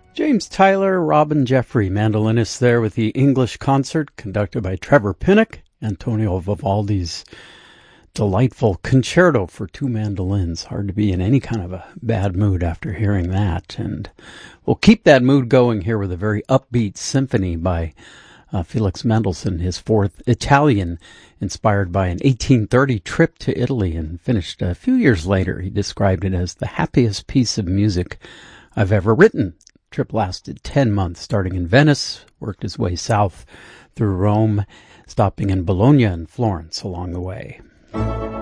James Tyler, Robin Jeffrey, mandolinists there with the English concert conducted by Trevor Pinnock, Antonio Vivaldi's delightful concerto for two mandolins. Hard to be in any kind of a bad mood after hearing that. And we'll keep that mood going here with a very upbeat symphony by Felix Mendelssohn, his fourth Italian, inspired by an 1830 trip to Italy and finished a few years later. He described it as the happiest piece of music I've ever written. The trip lasted 10 months, starting in Venice, worked his way south through Rome, stopping in Bologna and Florence along the way.